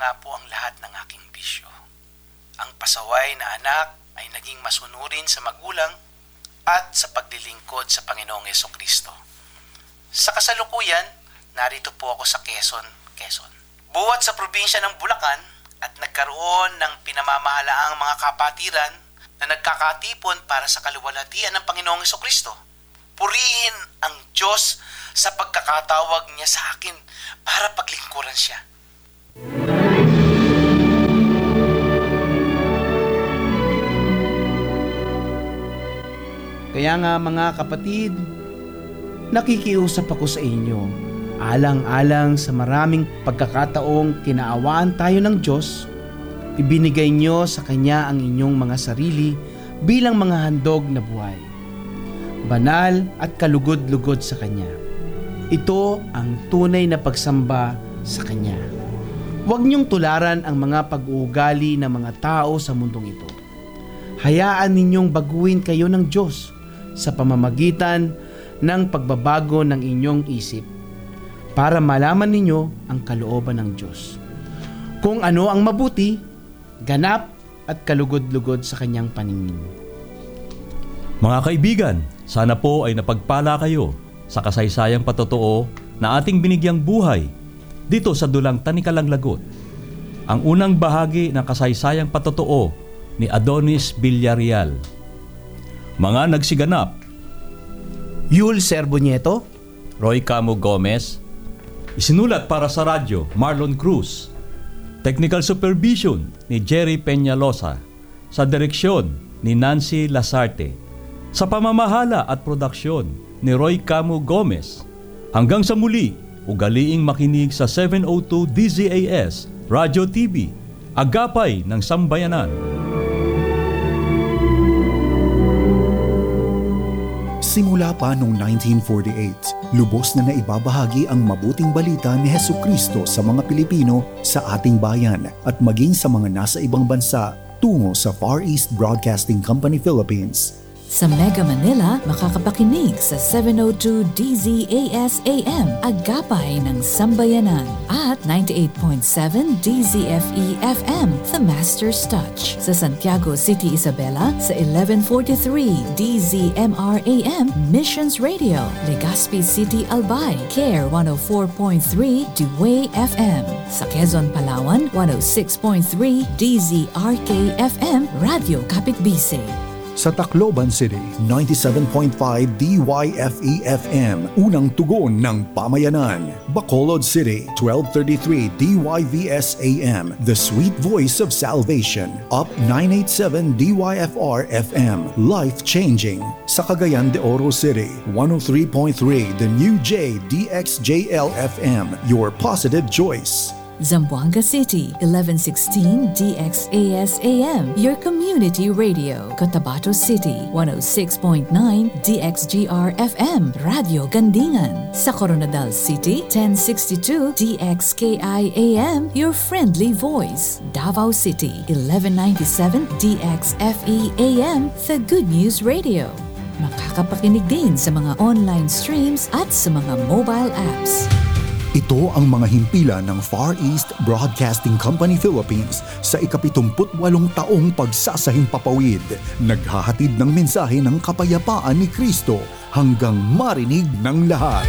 nga po ang lahat ng aking bisyo. Ang pasaway na anak ay naging masunurin sa magulang at sa paglilingkod sa Panginoong Hesukristo. Sa kasalukuyan, narito po ako sa Quezon. Buwat sa probinsya ng Bulacan at nagkaroon ng pinamamahalaang mga kapatiran na nagkakatipon para sa kaluwalhatian ng Panginoong Hesukristo. Purihin ang Diyos sa pagkakatawag niya sa akin para paglingkuran siya. Kaya nga mga kapatid, nakikiusap ako sa inyo, alang-alang sa maraming pagkakataong kinaawaan tayo ng Diyos, ibinigay nyo sa Kanya ang inyong mga sarili bilang mga handog na buhay, banal at kalugod-lugod sa Kanya. Ito ang tunay na pagsamba sa Kanya. Huwag niyong tularan ang mga pag-uugali ng mga tao sa mundong ito. Hayaan ninyong baguhin kayo ng Diyos sa pamamagitan ng pagbabago ng inyong isip para malaman ninyo ang kalooban ng Diyos. Kung ano ang mabuti, ganap at kalugod-lugod sa Kanyang paningin. Mga kaibigan, sana po ay napagpala kayo sa kasaysayang patotoo na ating binigyang buhay dito sa Dulang Tanikalang Lagot. Ang unang bahagi ng kasaysayang patotoo ni Adonis Villarreal. Mga nagsiganap: Yul Serbo Nieto, Roy Camo Gomez. Isinulat para sa radyo, Marlon Cruz. Technical supervision ni Jerry Peñalosa. Sa direksyon ni Nancy Lasarte. Sa pamamahala at produksyon ni Roy Camo Gomez. Hanggang sa muli, ugaliing makinig sa 702 DZAS Radio TV, agapay ng sambayanan. Simula pa noong 1948, lubos na naibabahagi ang mabuting balita ni Hesukristo sa mga Pilipino sa ating bayan at maging sa mga nasa ibang bansa tungo sa Far East Broadcasting Company Philippines. Sa Mega Manila, makakapakinig sa 702 DZAS AM, agapay ng sambayanan, at 98.7 DZFE FM, The Master's Touch. Sa Santiago City, Isabela, sa 1143 DZMR AM, Missions Radio. Legazpi City, Albay, CARE 104.3 Dway FM. Sa Quezon, Palawan, 106.3 DZRK FM, Radio Kapitbise. Sa Tacloban City, 97.5 DYFE-FM, unang tugon ng pamayanan. Bacolod City, 1233 DYVS-AM, the sweet voice of salvation. Up 987 DYFR-FM, life-changing. Sa Cagayan de Oro City, 103.3 The New J DXJL-FM, your positive choice. Zamboanga City, 1116 DXAS-AM, your community radio. Cotabato City, 106.9 DXGR-FM, Radio Gandingan. Sa Coronadal City, 1062 DXKI-AM, your friendly voice. Davao City, 1197 DXFE-AM, the Good News Radio. Makakapakinig din sa mga online streams at sa mga mobile apps. Ito ang mga himpilan ng Far East Broadcasting Company Philippines sa ika-78 taong pagsasahing papawid. Naghahatid ng mensahe ng kapayapaan ni Kristo hanggang marinig ng lahat.